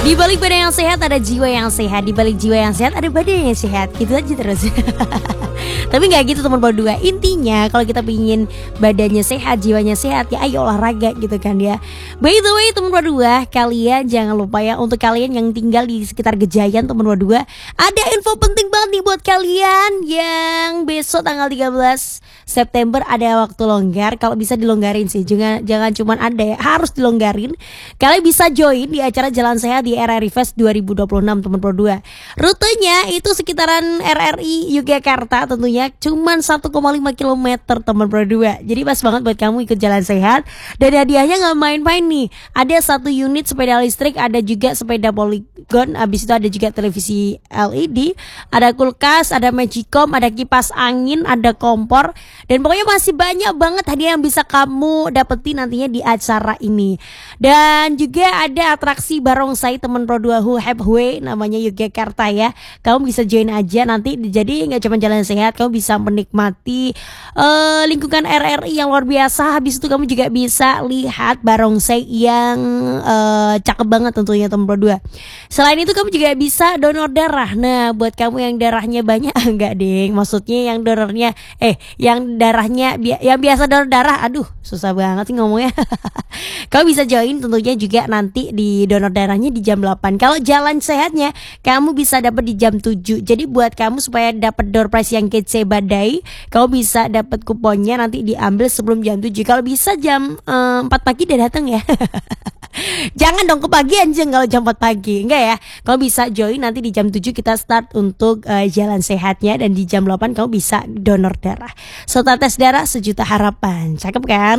Di balik badan yang sehat ada jiwa yang sehat. Di balik jiwa yang sehat ada badan yang sehat. Gitu aja terus. Tapi gak gitu teman berdua. Intinya kalau kita pingin badannya sehat, jiwanya sehat, ya ayo olahraga gitu kan ya. By the way teman berdua, kalian jangan lupa ya, untuk kalian yang tinggal di sekitar Gejayan teman berdua, ada info penting banget nih buat kalian yang besok tanggal 13 September ada waktu longgar. Kalau bisa dilonggarin sih, jangan cuman ada ya, harus dilonggarin. Kalian bisa join di acara Jalan Sehat di RRI Fest 2026 teman berdua. Rutenya itu sekitaran RRI Yogyakarta tentunya, cuman 1,5 km teman berdua. Jadi pas banget buat kamu ikut Jalan Sehat. Dan hadiahnya gak main-main nih. Ada 1 unit sepeda listrik, ada juga sepeda Polygon, habis itu ada juga televisi LED, ada kulkas, ada Magicom, ada kipas angin, ada kompor. Dan pokoknya masih banyak banget hadiah yang bisa kamu dapetin nantinya di acara ini. Dan juga ada atraksi barongsai teman berdua Hue namanya Yogyakarta ya. Kamu bisa join aja nanti. Jadi gak cuma Jalan Sehat, kamu bisa menikmati lingkungan RRI yang luar biasa. Habis itu kamu juga bisa lihat barongsai yang cakep banget tentunya teman berdua. Selain itu kamu juga bisa donor darah. Nah buat kamu yang darahnya banyak enggak ding, maksudnya yang donornya yang darahnya yang biasa donor darah, aduh susah banget sih ngomongnya. Kamu bisa join tentunya juga nanti di donor darahnya di jam 8. Kalau Jalan Sehatnya kamu bisa dapat di jam 7. Jadi buat kamu supaya dapat door prize yang kece badai, kamu bisa dapat kuponnya nanti diambil sebelum jam 7. Kalau bisa jam 4 pagi udah datang ya. Jangan dong kepagian jeng kalau jam 4 pagi. Enggak ya. Kalau bisa join nanti di jam 7 kita start untuk Jalan Sehatnya. Dan di jam 8 kamu bisa donor darah. Serta tes darah sejuta harapan. Cakep kan?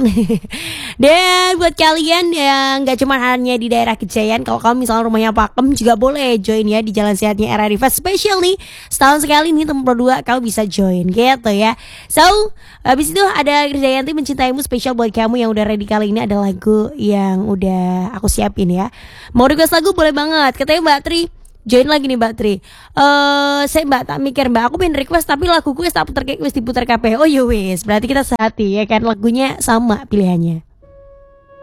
Dan buat kalian yang gak cuma hanya di daerah Gejayan, kalau kamu misalnya rumahnya Pakem juga boleh join ya di Jalan Sehatnya RRI Fest Special nih. Setahun sekali nih teman berdua kamu bisa join gitu ya. So habis itu ada Krisdayanti Mencintaimu spesial buat kamu yang udah ready. Kali ini ada lagu yang udah aku siapin ya. Mau request lagu boleh banget. Katanya Mbak Tri, join lagi nih Mbak Tri. Saya Mbak tak mikir Mbak, aku pengen request tapi laguku tak putar kayak wis diputar kabeh. Oh ya wis, berarti kita sehati ya kan, lagunya sama pilihannya.